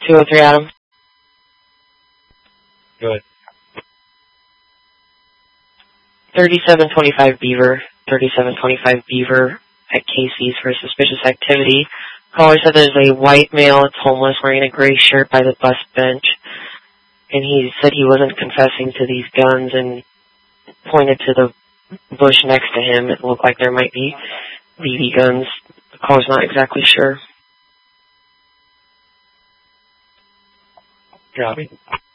203 Adam. Good. 3725 Beaver. 3725 Beaver at Casey's for suspicious activity. Caller said there's a white male that's homeless wearing a gray shirt by the bus bench. And he said he wasn't confessing to these guns and pointed to the bush next to him. It looked like there might be BB guns. The caller's not exactly sure. Copy.